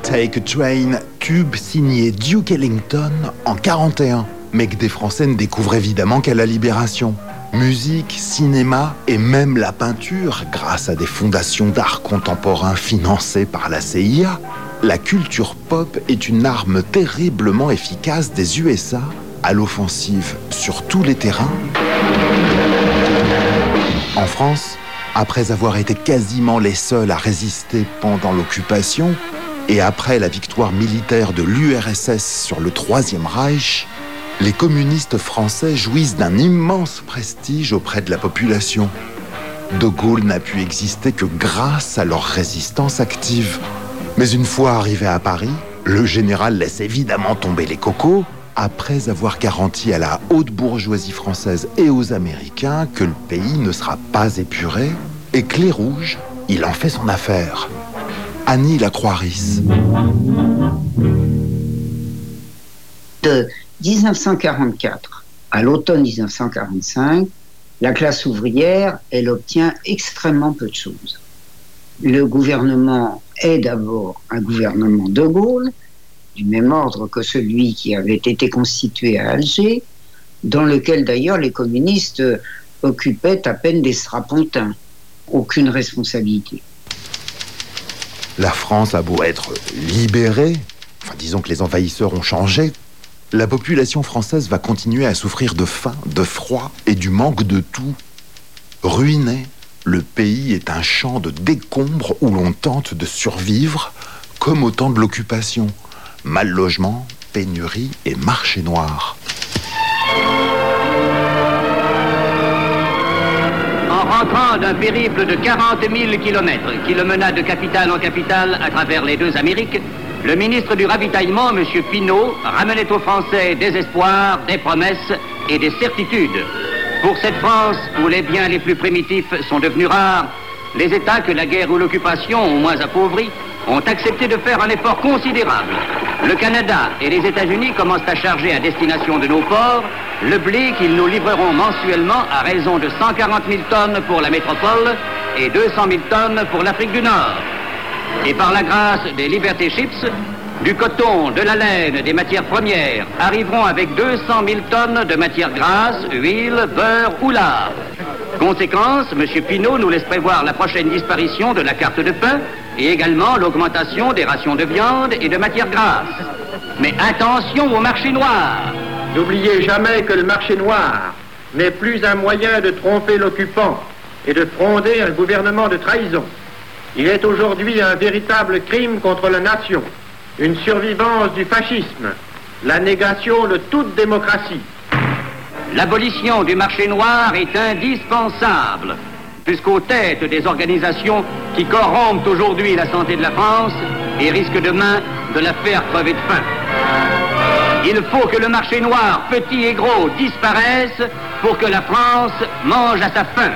Take a Train, tube signé Duke Ellington en 1941, mais que des Français ne découvrent évidemment qu'à la Libération. Musique, cinéma et même la peinture, grâce à des fondations d'art contemporain financées par la CIA, la culture pop est une arme terriblement efficace des USA à l'offensive sur tous les terrains. En France, après avoir été quasiment les seuls à résister pendant l'occupation, et après la victoire militaire de l'URSS sur le Troisième Reich, les communistes français jouissent d'un immense prestige auprès de la population. De Gaulle n'a pu exister que grâce à leur résistance active. Mais une fois arrivé à Paris, le général laisse évidemment tomber les cocos, après avoir garanti à la haute bourgeoisie française et aux Américains que le pays ne sera pas épuré, et que les rouges, il en fait son affaire. Annie Lacroix-Ris. De 1944 à l'automne 1945, la classe ouvrière, elle obtient extrêmement peu de choses. Le gouvernement est d'abord un gouvernement de Gaulle, du même ordre que celui qui avait été constitué à Alger, dans lequel d'ailleurs les communistes occupaient à peine des strapontins. Aucune responsabilité. La France a beau être libérée, disons que les envahisseurs ont changé, la population française va continuer à souffrir de faim, de froid et du manque de tout. Ruiné, le pays est un champ de décombres où l'on tente de survivre, comme au temps de l'occupation. Mal logement, pénurie et marché noir. En rentrant d'un périple de 40 000 kilomètres qui le mena de capitale en capitale à travers les deux Amériques, le ministre du Ravitaillement, M. Pinault, ramenait aux Français des espoirs, des promesses et des certitudes. Pour cette France, où les biens les plus primitifs sont devenus rares, les États que la guerre ou l'occupation ont moins appauvris ont accepté de faire un effort considérable. Le Canada et les États-Unis commencent à charger à destination de nos ports le blé qu'ils nous livreront mensuellement à raison de 140 000 tonnes pour la métropole et 200 000 tonnes pour l'Afrique du Nord. Et par la grâce des Liberty Ships, du coton, de la laine, des matières premières arriveront avec 200 000 tonnes de matières grasses, huile, beurre ou lard. Conséquence, M. Pinault nous laisse prévoir la prochaine disparition de la carte de pain et également l'augmentation des rations de viande et de matières grasses. Mais attention au marché noir. N'oubliez jamais que le marché noir n'est plus un moyen de tromper l'occupant et de fronder un gouvernement de trahison. Il est aujourd'hui un véritable crime contre la nation, une survivance du fascisme, la négation de toute démocratie. L'abolition du marché noir est indispensable, puisqu'aux têtes des organisations qui corrompent aujourd'hui la santé de la France et risquent demain de la faire crever de faim. Il faut que le marché noir, petit et gros, disparaisse pour que la France mange à sa faim.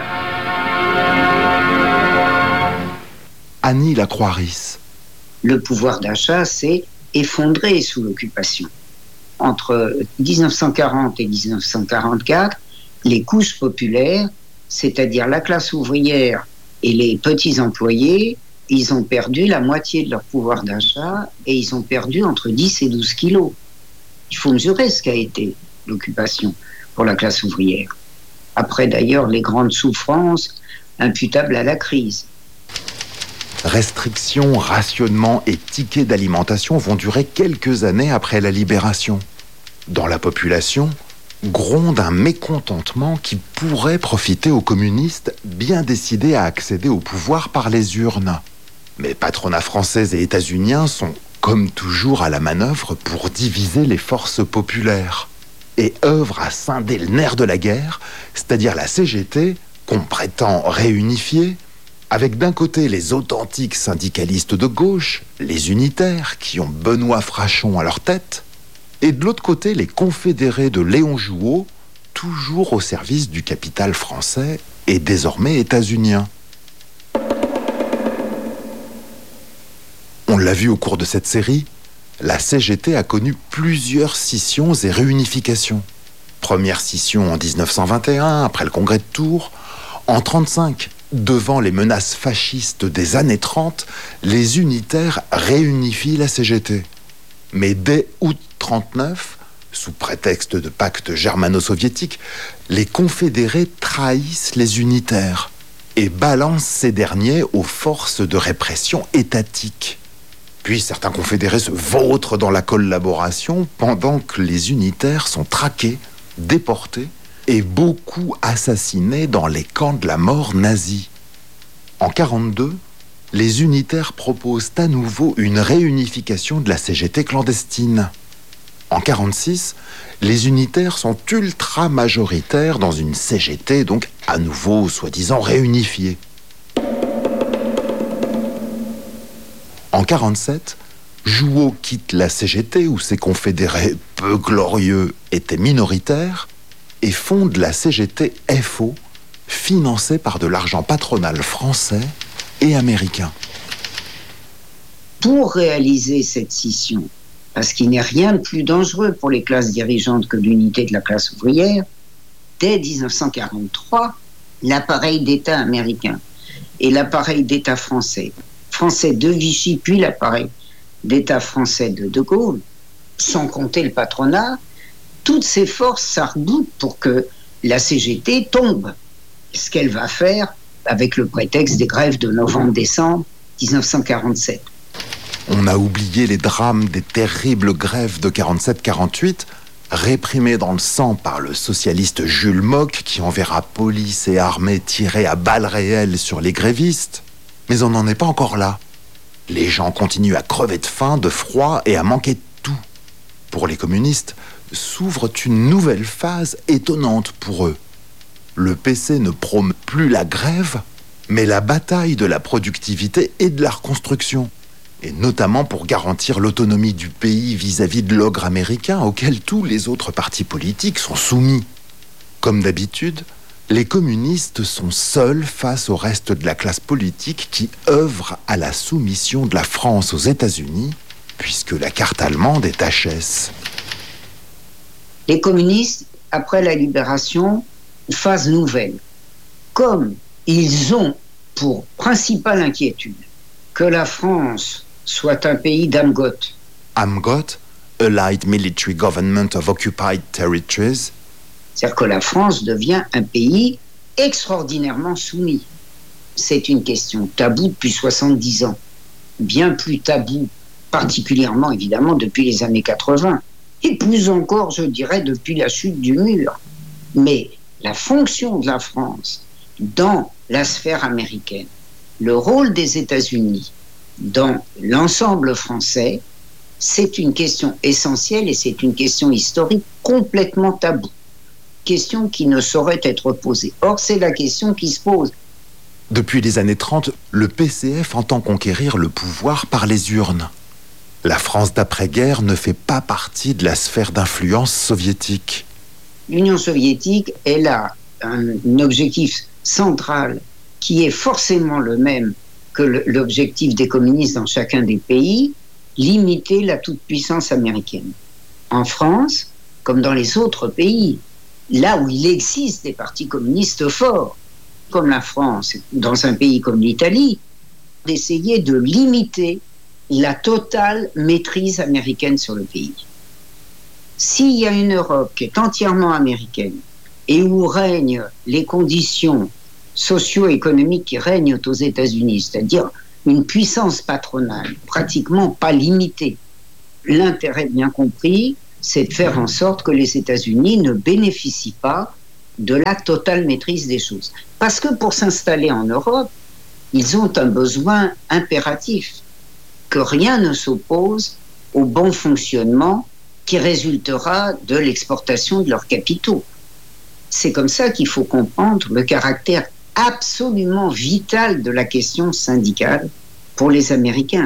Annie Lacroix-Ris. Le pouvoir d'achat s'est effondré sous l'occupation. Entre 1940 et 1944, les couches populaires, c'est-à-dire la classe ouvrière et les petits employés, ils ont perdu la moitié de leur pouvoir d'achat et ils ont perdu entre 10 et 12 kilos. Il faut mesurer ce qu'a été l'occupation pour la classe ouvrière. Après d'ailleurs les grandes souffrances imputables à la crise. Restrictions, rationnements et tickets d'alimentation vont durer quelques années après la libération. Dans la population, gronde un mécontentement qui pourrait profiter aux communistes bien décidés à accéder au pouvoir par les urnes. Mais patronats français et états-uniens sont, comme toujours, à la manœuvre pour diviser les forces populaires et œuvrent à scinder le nerf de la guerre, c'est-à-dire la CGT, qu'on prétend réunifier, avec d'un côté les authentiques syndicalistes de gauche, les unitaires, qui ont Benoît Frachon à leur tête, et de l'autre côté les confédérés de Léon Jouot, toujours au service du capital français et désormais états-unien. On l'a vu au cours de cette série, la CGT a connu plusieurs scissions et réunifications. Première scission en 1921, après le congrès de Tours, en 1935, Devant les menaces fascistes des années 30, les unitaires réunifient la CGT. Mais dès août 1939, sous prétexte de pacte germano-soviétique, les confédérés trahissent les unitaires et balancent ces derniers aux forces de répression étatiques. Puis certains confédérés se vautrent dans la collaboration pendant que les unitaires sont traqués, déportés et beaucoup assassinés dans les camps de la mort nazis. En 1942, les unitaires proposent à nouveau une réunification de la CGT clandestine. En 1946, les unitaires sont ultra majoritaires dans une CGT, donc à nouveau soi-disant réunifiée. En 1947, Jouot quitte la CGT où ses confédérés peu glorieux étaient minoritaires et fonde la CGT FO, financée par de l'argent patronal français et américain. Pour réaliser cette scission, parce qu'il n'est rien de plus dangereux pour les classes dirigeantes que l'unité de la classe ouvrière, dès 1943, l'appareil d'État américain et l'appareil d'État français de Vichy, puis l'appareil d'État français de De Gaulle, sans compter le patronat, toutes ces forces s'arc-boutent pour que la CGT tombe. Ce qu'elle va faire avec le prétexte des grèves de novembre-décembre 1947. On a oublié les drames des terribles grèves de 47-48, réprimées dans le sang par le socialiste Jules Mock, qui enverra police et armée tirer à balles réelles sur les grévistes. Mais on n'en est pas encore là. Les gens continuent à crever de faim, de froid et à manquer de tout. Pour les communistes, s'ouvre une nouvelle phase étonnante pour eux. Le PC ne promeut plus la grève, mais la bataille de la productivité et de la reconstruction. Et notamment pour garantir l'autonomie du pays vis-à-vis de l'ogre américain auquel tous les autres partis politiques sont soumis. Comme d'habitude, les communistes sont seuls face au reste de la classe politique qui œuvre à la soumission de la France aux États-Unis, puisque la carte allemande est HS. Les communistes, après la libération, phase nouvelle. Comme ils ont pour principale inquiétude que la France soit un pays d'AMGOT. AMGOT, Allied Military Government of Occupied Territories. C'est-à-dire que la France devient un pays extraordinairement soumis. C'est une question taboue depuis 70 ans. Bien plus taboue, particulièrement évidemment depuis les années 80. Et plus encore, je dirais, depuis la chute du mur. Mais la fonction de la France dans la sphère américaine, le rôle des États-Unis dans l'ensemble français, c'est une question essentielle et c'est une question historique complètement taboue. Question qui ne saurait être posée. Or, c'est la question qui se pose. Depuis les années 30, le PCF entend conquérir le pouvoir par les urnes. La France d'après-guerre ne fait pas partie de la sphère d'influence soviétique. L'Union soviétique, elle a un objectif central qui est forcément le même que l'objectif des communistes dans chacun des pays, limiter la toute-puissance américaine. En France, comme dans les autres pays, là où il existe des partis communistes forts, comme la France, dans un pays comme l'Italie, d'essayer de limiter la totale maîtrise américaine sur le pays. S'il y a une Europe qui est entièrement américaine et où règnent les conditions socio-économiques qui règnent aux États-Unis, c'est-à-dire une puissance patronale pratiquement pas limitée, l'intérêt bien compris, c'est de faire en sorte que les États-Unis ne bénéficient pas de la totale maîtrise des choses. Parce que pour s'installer en Europe, ils ont un besoin impératif, que rien ne s'oppose au bon fonctionnement qui résultera de l'exportation de leurs capitaux. C'est comme ça qu'il faut comprendre le caractère absolument vital de la question syndicale pour les Américains.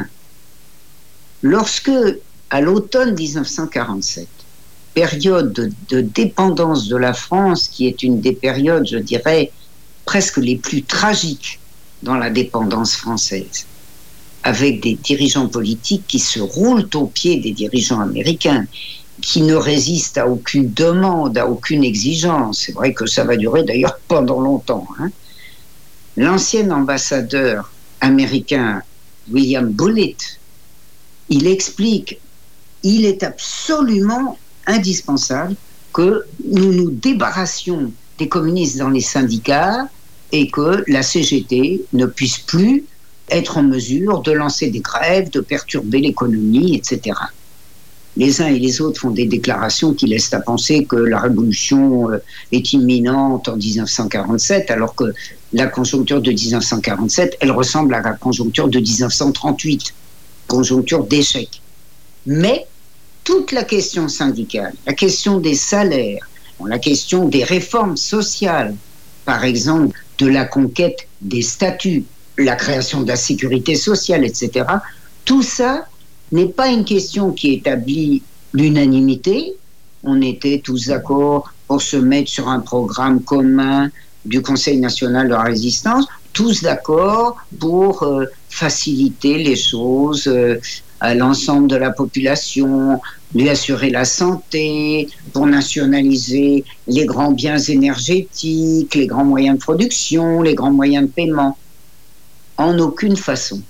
Lorsque, à l'automne 1947, période de dépendance de la France, qui est une des périodes, je dirais, presque les plus tragiques dans la dépendance française, avec des dirigeants politiques qui se roulent aux pieds des dirigeants américains, qui ne résistent à aucune demande, à aucune exigence. C'est vrai que ça va durer d'ailleurs pendant longtemps. l'ancien ambassadeur américain William Bullitt, il explique, il est absolument indispensable que nous nous débarrassions des communistes dans les syndicats et que la CGT ne puisse plus être en mesure de lancer des grèves, de perturber l'économie, etc. Les uns et les autres font des déclarations qui laissent à penser que la révolution est imminente en 1947, alors que la conjoncture de 1947, elle ressemble à la conjoncture de 1938, conjoncture d'échec. Mais toute la question syndicale, la question des salaires, la question des réformes sociales, par exemple de la conquête des statuts, la création de la sécurité sociale, etc., tout ça n'est pas une question qui établit l'unanimité. On était tous d'accord pour se mettre sur un programme commun du Conseil national de la résistance, tous d'accord pour faciliter les choses à l'ensemble de la population, lui assurer la santé, pour nationaliser les grands biens énergétiques, les grands moyens de production, les grands moyens de paiement. En aucune façon.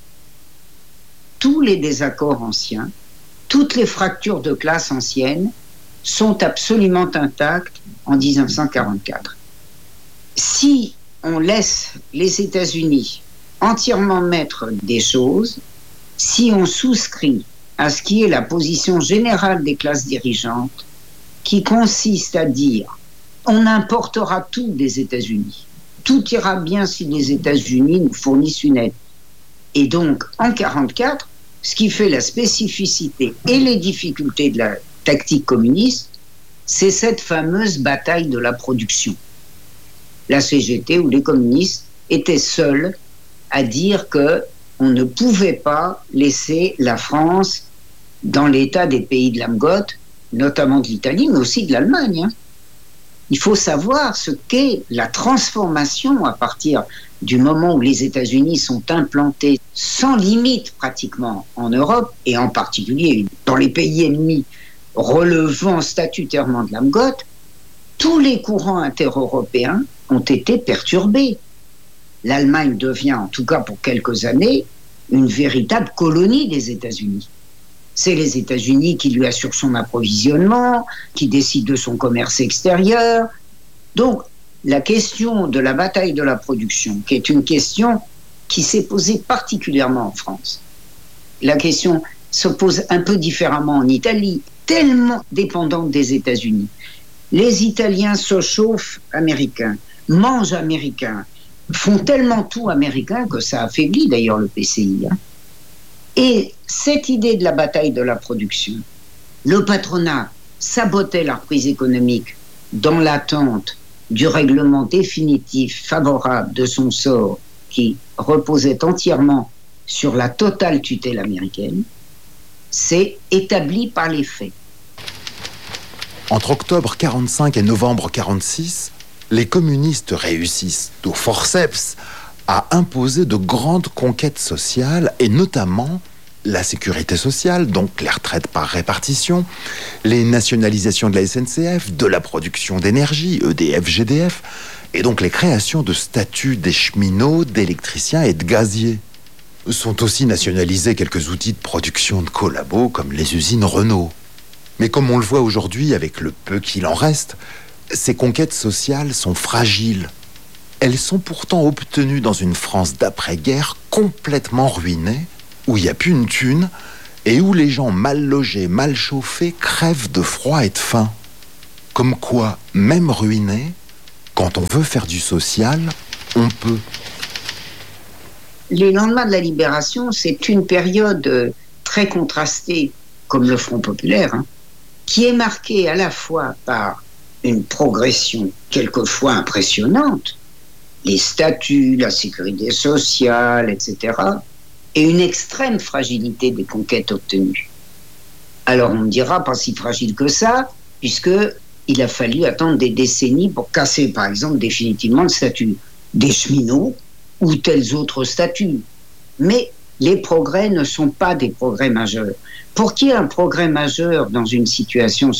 Tous les désaccords anciens, toutes les fractures de classe anciennes sont absolument intactes en 1944. Si on laisse les États-Unis entièrement maîtres des choses, si on souscrit à ce qui est la position générale des classes dirigeantes, qui consiste à dire on importera tout des États-Unis, tout ira bien si les États-Unis nous fournissent une aide. Et donc, en 1944, ce qui fait la spécificité et les difficultés de la tactique communiste, c'est cette fameuse bataille de la production. La CGT ou les communistes étaient seuls à dire qu'on ne pouvait pas laisser la France dans l'état des pays de l'Amgote, notamment de l'Italie, mais aussi de l'Allemagne. Il faut savoir ce qu'est la transformation à partir du moment où les États-Unis sont implantés sans limite pratiquement en Europe, et en particulier dans les pays ennemis relevant statutairement de l'Amgote. Tous les courants intereuropéens ont été perturbés. L'Allemagne devient, en tout cas pour quelques années, une véritable colonie des États-Unis. C'est les États-Unis qui lui assurent son approvisionnement, qui décident de son commerce extérieur. Donc, la question de la bataille de la production, qui est une question qui s'est posée particulièrement en France. La question se pose un peu différemment en Italie, tellement dépendante des États-Unis. Les Italiens se chauffent américains, mangent américains, font tellement tout américain que ça affaiblit d'ailleurs le PCI. Et cette idée de la bataille de la production, le patronat sabotait la reprise économique dans l'attente du règlement définitif favorable de son sort qui reposait entièrement sur la totale tutelle américaine, c'est établi par les faits. Entre octobre 1945 et novembre 1946, les communistes réussissent au forceps à imposer de grandes conquêtes sociales, et notamment la sécurité sociale, donc les retraites par répartition, les nationalisations de la SNCF, de la production d'énergie, EDF, GDF, et donc les créations de statuts des cheminots, d'électriciens et de gaziers. Sont aussi nationalisés quelques outils de production de collabos comme les usines Renault. Mais comme on le voit aujourd'hui avec le peu qu'il en reste, ces conquêtes sociales sont fragiles. Elles sont pourtant obtenues dans une France d'après-guerre complètement ruinée, où il n'y a plus une thune et où les gens mal logés, mal chauffés crèvent de froid et de faim. Comme quoi, même ruiné, quand on veut faire du social, on peut. Les lendemains de la Libération, c'est une période très contrastée, comme le Front populaire, qui est marquée à la fois par une progression quelquefois impressionnante, les statuts, la sécurité sociale, etc., et une extrême fragilité des conquêtes obtenues. Alors on me dira, pas si fragile que ça, puisqu'il a fallu attendre des décennies pour casser, par exemple, définitivement le statut des cheminots ou tels autres statuts. Mais les progrès ne sont pas des progrès majeurs. Pour qu'il y ait un progrès majeur dans une situation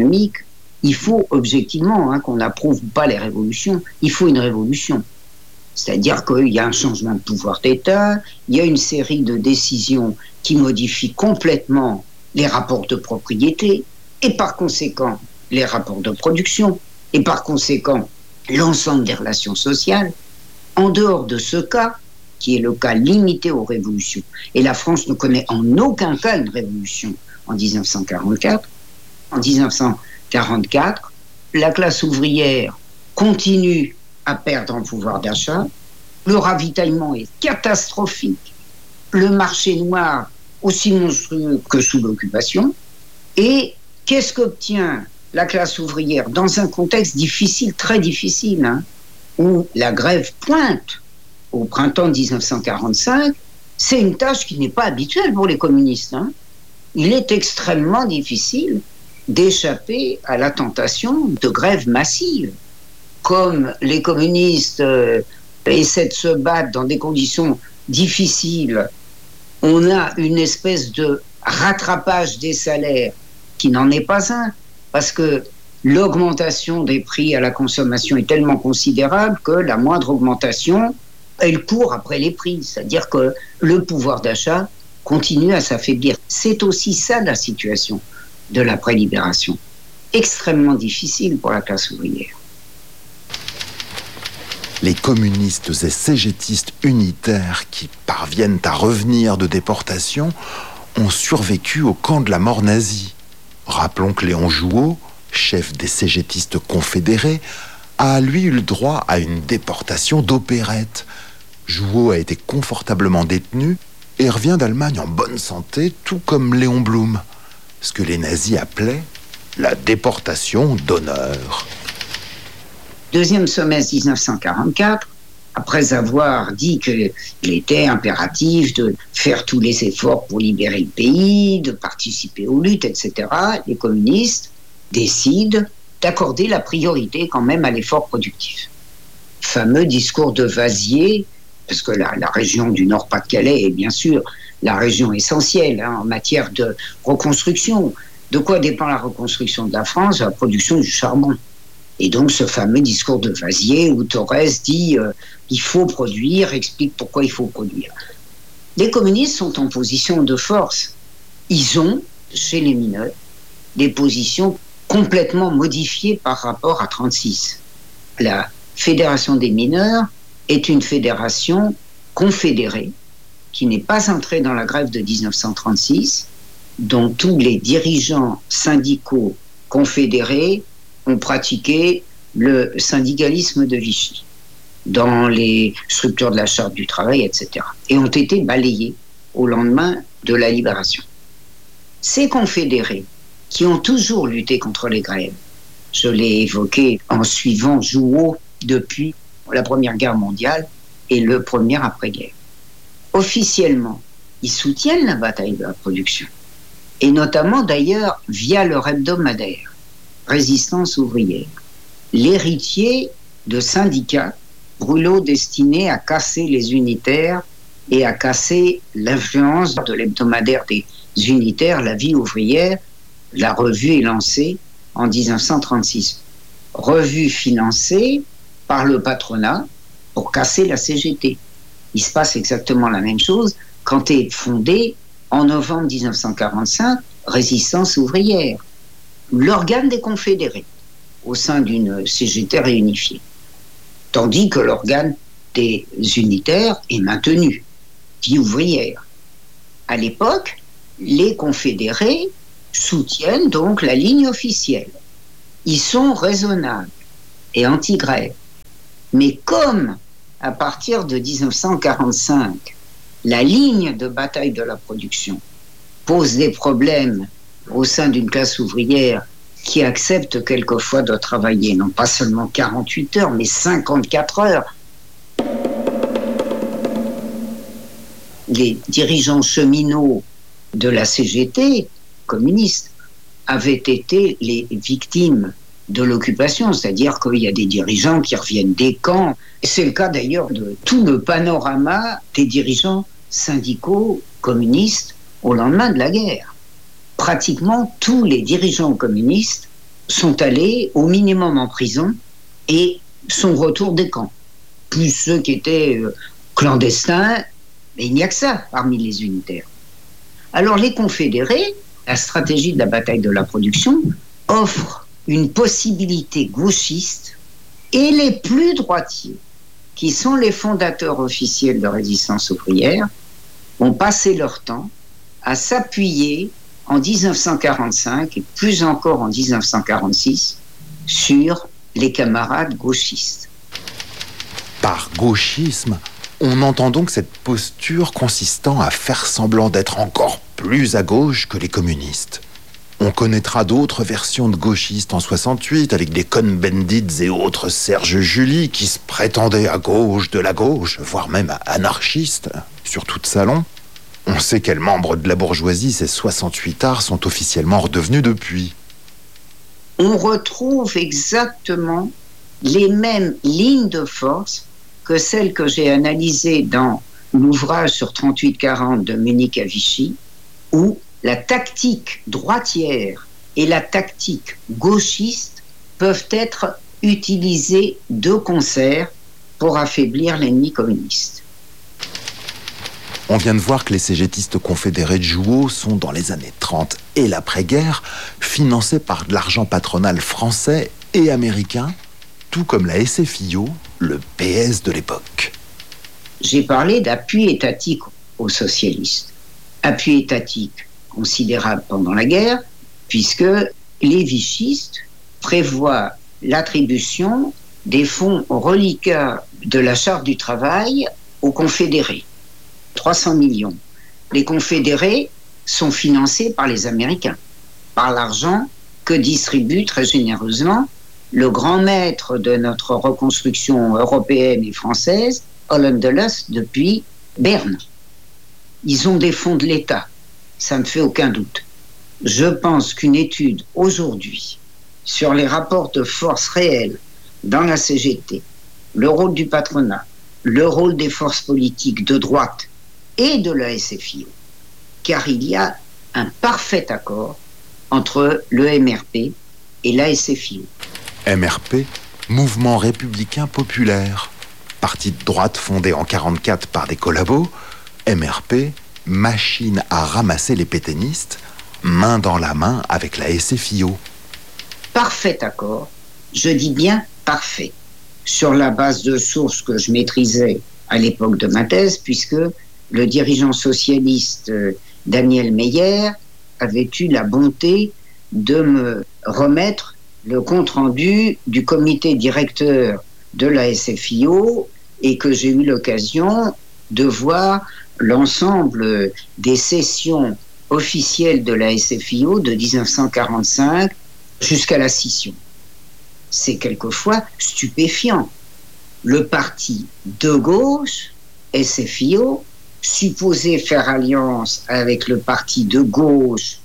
socio-économique, il faut objectivement, qu'on n'approuve pas les révolutions, il faut une révolution. C'est-à-dire qu'il y a un changement de pouvoir d'État, il y a une série de décisions qui modifient complètement les rapports de propriété et par conséquent les rapports de production et par conséquent l'ensemble des relations sociales. En dehors de ce cas, qui est le cas limité aux révolutions, et la France ne connaît en aucun cas une révolution en 1944, en 1944, la classe ouvrière continue à perdre en pouvoir d'achat, le ravitaillement est catastrophique, le marché noir aussi monstrueux que sous l'occupation, et qu'est-ce qu'obtient la classe ouvrière dans un contexte difficile, très difficile, où la grève pointe au printemps 1945, c'est une tâche qui n'est pas habituelle pour les communistes. Il est extrêmement difficile d'échapper à la tentation de grève massive. Comme les communistes essaient de se battre dans des conditions difficiles, on a une espèce de rattrapage des salaires qui n'en est pas un, parce que l'augmentation des prix à la consommation est tellement considérable que la moindre augmentation, elle court après les prix. C'est-à-dire que le pouvoir d'achat continue à s'affaiblir. C'est aussi ça la situation de l'après-libération. Extrêmement difficile pour la classe ouvrière. Les communistes et cégétistes unitaires qui parviennent à revenir de déportation ont survécu au camp de la mort nazie. Rappelons que Léon Jouot, chef des cégétistes confédérés, a lui eu le droit à une déportation d'opérette. Jouot a été confortablement détenu et revient d'Allemagne en bonne santé, tout comme Léon Blum. Ce que les nazis appelaient la déportation d'honneur. Deuxième semestre 1944, après avoir dit qu'il était impératif de faire tous les efforts pour libérer le pays, de participer aux luttes, etc., les communistes décident d'accorder la priorité quand même à l'effort productif. Fameux discours de Vasier, parce que la région du Nord-Pas-de-Calais est bien sûr la région essentielle en matière de reconstruction. De quoi dépend la reconstruction de la France? De la production du charbon. Et donc ce fameux discours de Vasier où Thorez dit il faut produire, explique pourquoi il faut produire. Les communistes sont en position de force. Ils ont, chez les mineurs, des positions complètement modifiées par rapport à 1936. La Fédération des mineurs est une fédération confédérée qui n'est pas entrée dans la grève de 1936, dont tous les dirigeants syndicaux confédérés ont pratiqué le syndicalisme de Vichy dans les structures de la Charte du travail, etc. et ont été balayés au lendemain de la libération. Ces confédérés qui ont toujours lutté contre les grèves, je l'ai évoqué en suivant Jouot depuis la Première Guerre mondiale et le premier après-guerre. Officiellement, ils soutiennent la bataille de la production, et notamment d'ailleurs via leur hebdomadaire Résistance ouvrière, l'héritier de syndicats brûlots destinés à casser les unitaires et à casser l'influence de l'hebdomadaire des unitaires, La Vie ouvrière. La revue est lancée en 1936. Revue financée par le patronat pour casser la CGT. Il se passe exactement la même chose quand est fondée en novembre 1945 Résistance ouvrière, l'organe des confédérés au sein d'une CGT réunifiée, tandis que l'organe des unitaires est maintenu, Vie ouvrière. À l'époque, les confédérés soutiennent donc la ligne officielle. Ils sont raisonnables et anti-grève. Mais comme à partir de 1945, la ligne de bataille de la production pose des problèmes au sein d'une classe ouvrière qui accepte quelquefois de travailler non pas seulement 48 heures, mais 54 heures. Les dirigeants cheminots de la CGT, communistes, avaient été les victimes de l'occupation, c'est-à-dire qu'il y a des dirigeants qui reviennent des camps. C'est le cas d'ailleurs de tout le panorama des dirigeants syndicaux communistes au lendemain de la guerre. Pratiquement tous les dirigeants communistes sont allés au minimum en prison et sont retour des camps. plus ceux qui étaient clandestins, mais il n'y a que ça parmi les unitaires. Alors les confédérés, la stratégie de la bataille de la production, offre une possibilité gauchiste, et les plus droitiers, qui sont les fondateurs officiels de résistance ouvrière, ont passé leur temps à s'appuyer en 1945 et plus encore en 1946 sur les camarades gauchistes. Par gauchisme, on entend donc cette posture consistant à faire semblant d'être encore plus à gauche que les communistes. On connaîtra d'autres versions de gauchistes en 68 avec des Cohn-Bendit et autres Serge Julie qui se prétendaient à gauche de la gauche, voire même anarchistes, surtout de salon. On sait quels membres de la bourgeoisie ces 68ards sont officiellement redevenus depuis. On retrouve exactement les mêmes lignes de force que celles que j'ai analysées dans l'ouvrage sur 38-40 de Munich à Vichy, où la tactique droitière et la tactique gauchiste peuvent être utilisées de concert pour affaiblir l'ennemi communiste. On vient de voir que les cégétistes confédérés de Jouhaud sont, dans les années 30 et l'après-guerre, financés par de l'argent patronal français et américain, tout comme la SFIO, le PS de l'époque. J'ai parlé d'appui étatique aux socialistes. Appui étatique considérable pendant la guerre, puisque les vichistes prévoient l'attribution des fonds reliquats de la Charte du travail aux confédérés. 300 millions. Les confédérés sont financés par les Américains, par l'argent que distribue très généreusement le grand maître de notre reconstruction européenne et française, Holland Dulles, depuis Berne. Ils ont des fonds de l'État, ça ne fait aucun doute. Je pense qu'une étude aujourd'hui sur les rapports de force réels dans la CGT, le rôle du patronat, le rôle des forces politiques de droite et de la SFIO, car il y a un parfait accord entre le MRP et la SFIO. MRP, Mouvement républicain populaire, parti de droite fondé en 1944 par des collabos. MRP, machine à ramasser les pétainistes, main dans la main avec la SFIO. Parfait accord, je dis bien parfait, sur la base de sources que je maîtrisais à l'époque de ma thèse, puisque le dirigeant socialiste Daniel Meyer avait eu la bonté de me remettre le compte-rendu du comité directeur de la SFIO et que j'ai eu l'occasion de voir l'ensemble des sessions officielles de la SFIO de 1945 jusqu'à la scission. C'est quelquefois stupéfiant. Le parti de gauche, SFIO, supposé faire alliance avec le parti de gauche,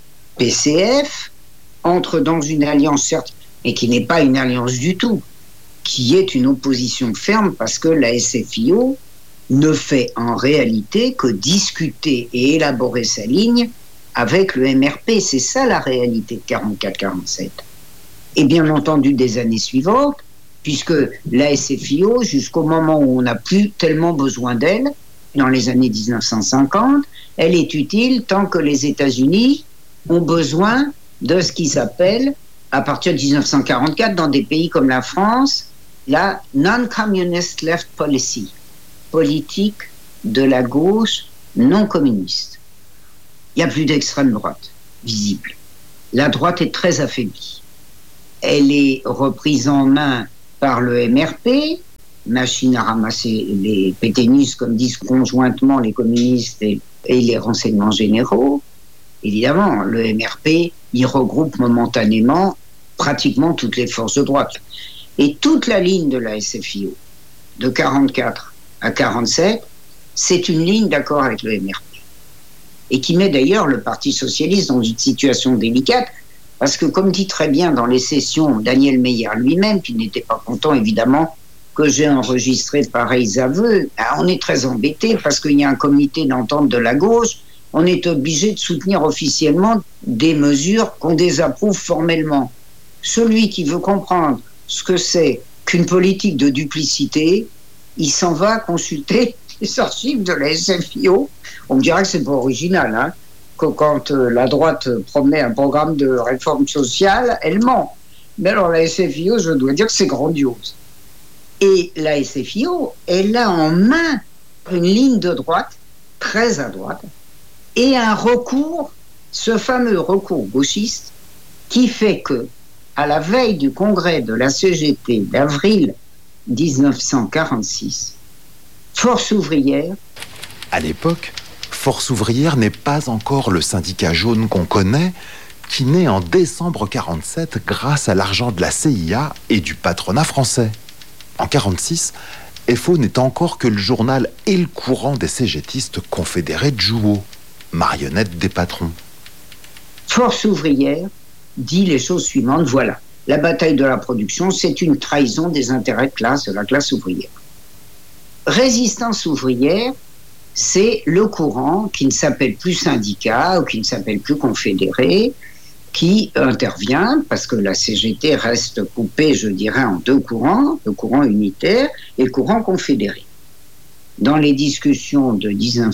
PCF, entre dans une alliance, certes, mais qui n'est pas une alliance du tout, qui est une opposition ferme parce que la SFIO ne fait en réalité que discuter et élaborer sa ligne avec le MRP. C'est ça la réalité de 44-47. Et bien entendu des années suivantes, puisque la SFIO, jusqu'au moment où on n'a plus tellement besoin d'elle, dans les années 1950, elle est utile tant que les États-Unis ont besoin de ce qui s'appelle, à partir de 1944, dans des pays comme la France, la non-communist left policy, politique de la gauche non communiste. Il n'y a plus d'extrême droite visible. La droite est très affaiblie. Elle est reprise en main par le MRP, machine à ramasser les pétainistes, comme disent conjointement les communistes et les renseignements généraux. Évidemment, le MRP y regroupe momentanément pratiquement toutes les forces de droite. Et toute la ligne de la SFIO, de 44 à 47, c'est une ligne d'accord avec le MRP. Et qui met d'ailleurs le Parti socialiste dans une situation délicate, parce que, comme dit très bien dans les sessions Daniel Meyer lui-même, qui n'était pas content évidemment que j'ai enregistré pareils aveux, on est très embêté parce qu'il y a un comité d'entente de la gauche, on est obligé de soutenir officiellement des mesures qu'on désapprouve formellement. Celui qui veut comprendre ce que c'est qu'une politique de duplicité, il s'en va consulter les archives de la SFIO. On me dira que c'est pas original, hein, que quand la droite promet un programme de réforme sociale, elle ment. Mais alors la SFIO, je dois dire que c'est grandiose. Et la SFIO, elle a en main une ligne de droite, très à droite, et un recours, ce fameux recours gauchiste, qui fait que, à la veille du congrès de la CGT d'avril 1946, Force ouvrière... À l'époque, Force ouvrière n'est pas encore le syndicat jaune qu'on connaît, qui naît en décembre 1947 grâce à l'argent de la CIA et du patronat français. En 1946, FO n'est encore que le journal et le courant des CGTistes confédérés de Jouot, marionnettes des patrons. Force ouvrière dit les choses suivantes, voilà, la bataille de la production, c'est une trahison des intérêts de classe, de la classe ouvrière. Résistance ouvrière, c'est le courant qui ne s'appelle plus syndicat ou qui ne s'appelle plus confédéré, qui intervient parce que la CGT reste coupée, je dirais, en deux courants, le courant unitaire et le courant confédéré. Dans les discussions de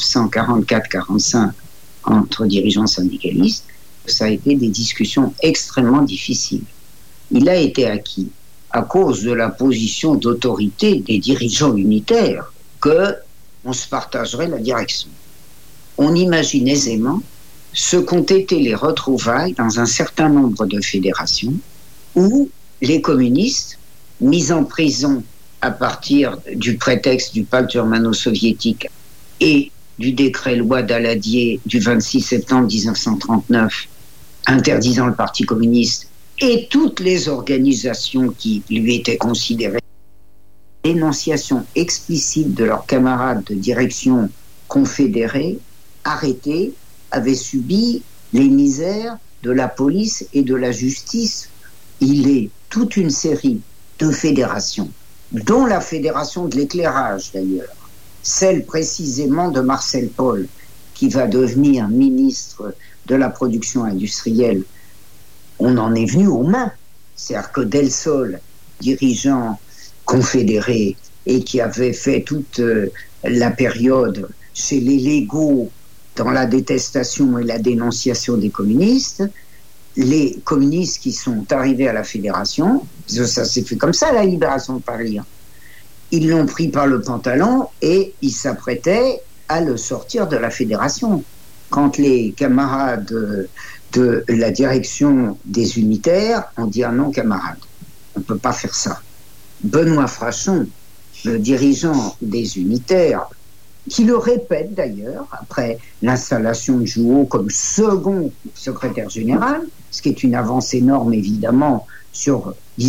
1944-45 entre dirigeants syndicalistes, ça a été des discussions extrêmement difficiles. Il a été acquis, à cause de la position d'autorité des dirigeants unitaires, qu'on se partagerait la direction. On imagine aisément ce qu'ont été les retrouvailles dans un certain nombre de fédérations où les communistes, mis en prison à partir du prétexte du pacte germano-soviétique et du décret-loi Daladier du 26 septembre 1939 interdisant le Parti communiste et toutes les organisations qui lui étaient considérées, dénonciation explicite de leurs camarades de direction confédérés, arrêtés, avaient subi les misères de la police et de la justice. Il est toute une série de fédérations, dont la fédération de l'éclairage d'ailleurs, celle précisément de Marcel Paul, qui va devenir ministre de la production industrielle. On en est venu aux mains. C'est-à-dire que Del Sol, dirigeant confédéré et qui avait fait toute la période chez les légaux dans la détestation et la dénonciation des communistes, les communistes qui sont arrivés à la fédération, ça s'est fait comme ça la libération de Paris, ils l'ont pris par le pantalon et ils s'apprêtaient à le sortir de la fédération. Quand les camarades de la direction des unitaires ont dit « Ah non, camarades, on ne peut pas faire ça ». Benoît Frachon, le dirigeant des unitaires, qui le répète d'ailleurs, après l'installation de Jouot comme second secrétaire général, ce qui est une avance énorme évidemment sur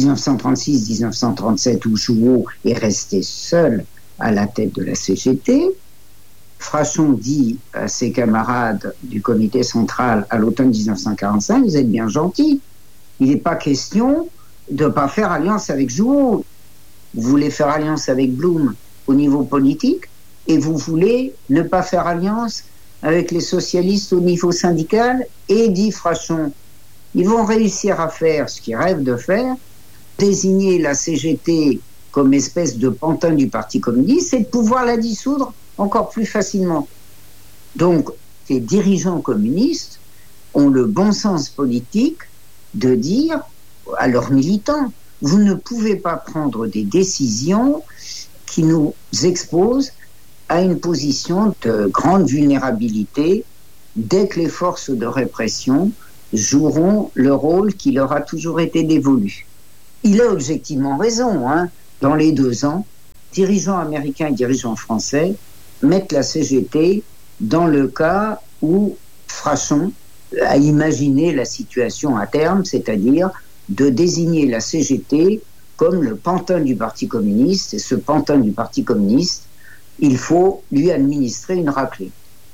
1936-1937 où Jouot est resté seul à la tête de la CGT. Frachon dit à ses camarades du comité central à l'automne 1945, vous êtes bien gentils, il n'est pas question de ne pas faire alliance avec Jouot. Vous voulez faire alliance avec Blum au niveau politique et vous voulez ne pas faire alliance avec les socialistes au niveau syndical. Et dit Frachon, ils vont réussir à faire ce qu'ils rêvent de faire, désigner la CGT comme espèce de pantin du Parti communiste et de pouvoir la dissoudre encore plus facilement. Donc, les dirigeants communistes ont le bon sens politique de dire à leurs militants, vous ne pouvez pas prendre des décisions qui nous exposent à une position de grande vulnérabilité dès que les forces de répression joueront le rôle qui leur a toujours été dévolu. Il a objectivement raison, hein. Dans les 2 ans, dirigeants américains et dirigeants français mettent la CGT dans le cas où Frachon a imaginé la situation à terme, c'est-à-dire de désigner la CGT comme le pantin du Parti communiste, et ce pantin du Parti communiste, il faut lui administrer une raclée.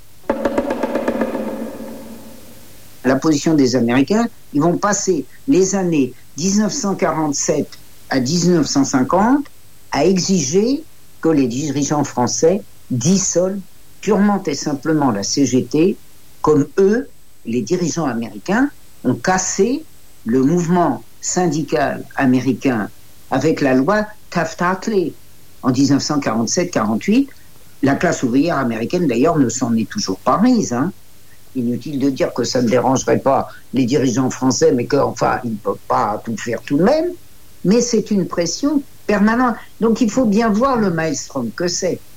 La position des Américains, ils vont passer les années 1947 à 1950 à exiger que les dirigeants français dissolvent purement et simplement la CGT, comme eux, les dirigeants américains, ont cassé le mouvement syndical américain avec la loi Taft-Hartley. en 1947-48. La classe ouvrière américaine, d'ailleurs, ne s'en est toujours pas mise. Inutile de dire que ça ne dérangerait pas les dirigeants français, mais qu'enfin, ils ne peuvent pas tout faire tout de même. Mais c'est une pression permanente. Donc il faut bien voir le maelstrom que c'est.